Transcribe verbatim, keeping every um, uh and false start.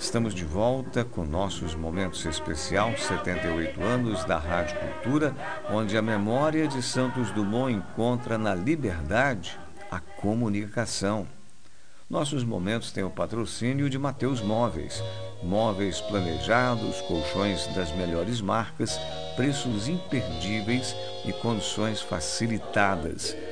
Estamos de volta com nossos momentos especial, setenta e oito anos da Rádio Cultura, onde a memória de Santos Dumont encontra na liberdade a comunicação. Nossos momentos têm o patrocínio de Mateus Móveis. Móveis planejados, colchões das melhores marcas, preços imperdíveis e condições facilitadas.